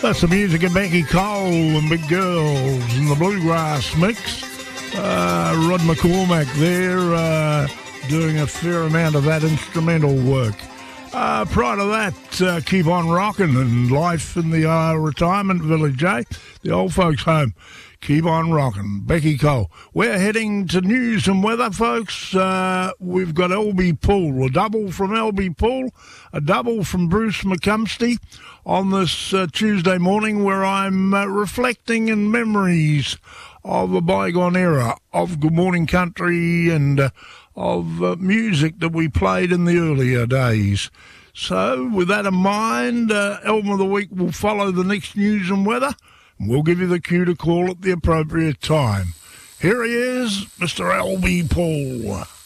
That's the music of Becky Cole and Big Girls in the Bluegrass mix. Rod McCormack there doing a fair amount of that instrumental work. Prior to that, Keep On Rockin' and Life in the Retirement Village, the old folks' home. Keep On Rockin', Becky Cole. We're heading to news and weather, folks. We've got LB Poole, a double from LB Poole, a double from Bruce McCumsty on this Tuesday morning, where I'm reflecting in memories of a bygone era of Good Morning Country and of music that we played in the earlier days. So, with that in mind, Album of the Week will follow the next news and weather, and we'll give you the cue to call at the appropriate time. Here he is, Mr. LB Poole.